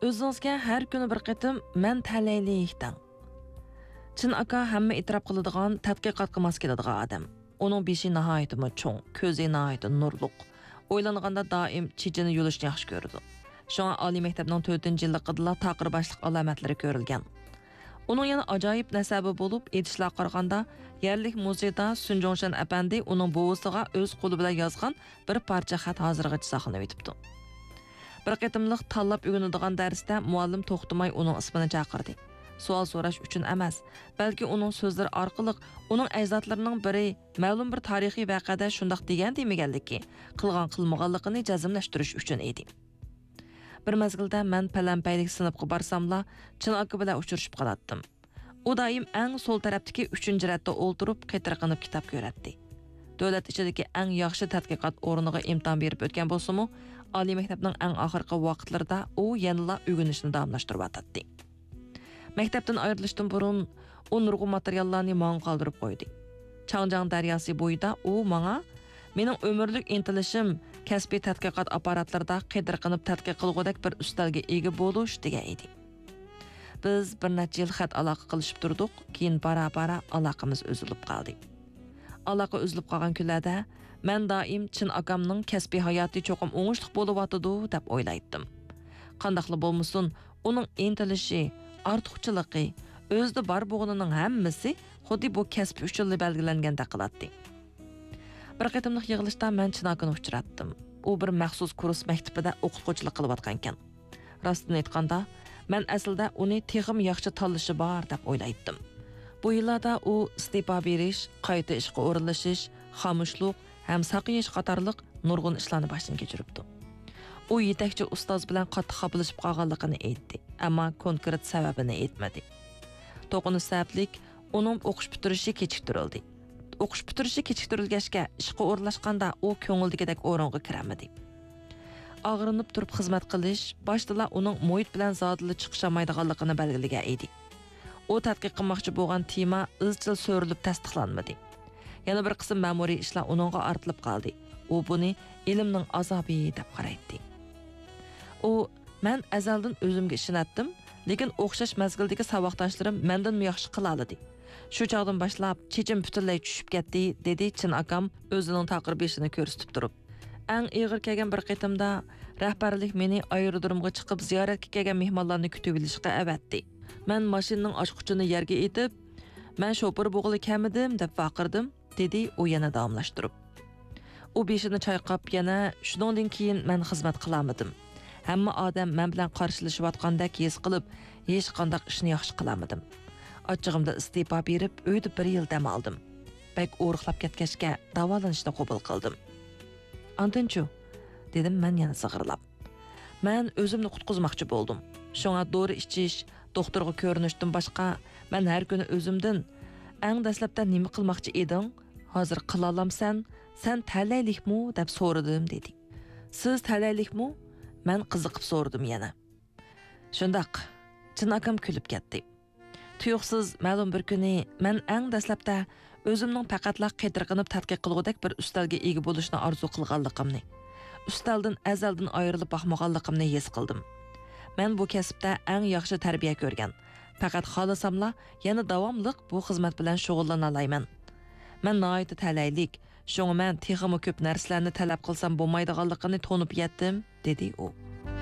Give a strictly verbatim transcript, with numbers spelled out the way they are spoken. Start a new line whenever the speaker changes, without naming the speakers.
O'zingizga har kuni bir qitim men talaylik deng. Chin aka hamma e'tirof qiladigan, tadqiqotga mos keladigan odam. Uning beshi nihoyatda cho'ng, ko'zi nihoyatda nurliq. O'ylanganda doim chechini yulishni yaxshi ko'radi. Shunga oliy maktabning to'rtinchi yilligida taqir boshliq alomatlari ko'rilgan. Uning yana ajoyib nasabi bo'lib, aytishlar qaraganda, yerlik muzeyda Sunjongshan apandi uning buvisiga o'z qo'li bilan yozgan bir parcha xat hozirgacha saqlanib yotibdi. Bir qitimliq tanlab o'rganadigan darsda muallim to'xtamay uning ismini chaqirdi. Savol so'rash uchun emas, balki uning so'zlari orqali uning ajdodlarining biri ma'lum bir tarixiy voqeada shundoq degan demaganligi, qilgan qilmaganligini jazmlashtirish uchun edi. Bir mezgilda men palampaylik sinfga borsamla, Chin aka bilan uchrashib qolatdim. U doim eng so'l tarafdagi uchinchi radda o'ltirib, qitirqinib kitob ko'ratdi. Davlat ichidagi eng yaxshi tadqiqot o'rniga imtihon berib o'tgan bo'lsa-mu, oliy maktabning eng oxirgi vaqtlarida u yanada o'rganishni davomlashtirib atadi. Maktabdan ayrilishdan burun u nurg'un materiallarni menga qoldirib qo'ydi. Changjiang daryosi bo'yida u menga mening umrlik intilishim kasbiy tadqiqot apparatlarida qidirqinib tadqiq qilgudek bir ustalga ega bo'lish degan edi. Biz bir necha yil xat aloqa qilishib turdik, keyin bara-bara aloqamiz uzilib qoldi. Aloqa uzilib qolgan kunlarda men doim Chin akamning kasbiy hayoti cho'qim o'ngishli bo'lib atadi deb o'ylaydim. Qandaqli bo'lmasin, uning intilishi, ortiqchiligi, o'zida bor bo'g'inining hammasi xuddi bu kasb uchun belgilangandek qiladi. Bir qitimliq yig'ilishda men Chin akani uchratdim. U bir maxsus kurs maktabida o'qituvchilik qilayotgan ekan. Rostini aytganda, men aslida uni texim yaxshi tanlashi bor deb o'ylaydim. Bu yillarda u istifa berish, qayta ishga o'rinlashish, xomushlik ham saqiyish qatorliq nurg'un ishlarni boshdan kechiribdi. U yetakchi ustoz bilan qattiq xaplashib qolganligini aytdi, ammo konkret sababini aytmadi. To'qinish sabablik uning o'qish bitirishi kechiktirildi. O'qish bitirishi kechiktirilgachga ishga o'rlashganda u ko'ngildagidek o'ringa kiramadi. Og'rinib turib xizmat qilish boshida uning muhit bilan zodili chiqishamaydiganligini belgilagan edi. U tadqiq qilmoqchi bo'lgan tema izchil so'rilib tasdiqlanmadi. Yana bir qism ma'muriy ishlar uningga ortilib qoldi. U buni ilmning azobi deb qaraydi. U men azaldan o'zimga ishonatdim, lekin o'xshash mazgildagi saboqdoshlarim mendan yaxshi qila oldi. Shu chog'dan boshlab chechim butunlay tushib ketdi, dedi Chin akam o'zining taqir beshini ko'rsatib turib. Eng ig'ir kelgan bir qitimda rahbarlik meni aerodromga chiqib ziyoratga kelgan mehmonlarni kutib olishga avatdi. Men mashinaning ochqichini yerga etib, "Men shofir bo'g'ili kamidim" deb vaqirdim, dedi u yana davomlashtirib. U beshini chayqab yana shundan keyin men xizmat qilamadim. Hamma odam men bilan qarshilashayotgandek his qilib, hech qanday ishni yaxshi qilamadim. Ochig'imda istifa berib, uyda bir yil dam oldim. Bak o'riqlab ketgachga davolanishni qabul qildim. "Antinchu", dedim men yana sig'irlab. "Men o'zimni qutqizmoqchi bo'ldim. Shunga dori ichish, doktorga ko'rinishdan boshqa men har kuni o'zimdan eng dastlabda nima qilmoqchi eding? Hozir qila olamsan? Sen talaylikmi?" deb so'radim, dedi. "Siz talaylikmi?" Men qiziqib so'radim yana. Shundaq, Chin akam kulib ketdi. Tuyuqsiz ma'lum bir kuni men eng dastlabda o'zimning faqatla qidirqinib tadqiq qilgudek bir ustalga ega bo'lishni orzu qilganligimni, ustaldan azaldan ayrilib boqmaganligimni his qildim. Men bu kasbda eng yaxshi tarbiya ko'rgan. Faqat xohlasamla yana davomliq bu xizmat bilan shug'ullana olayman. Men nihoyatda talaylik, shunga men texmi ko'p narsalarni talab qilsam bo'lmaydiganligini to'nib yetdim, dedi u.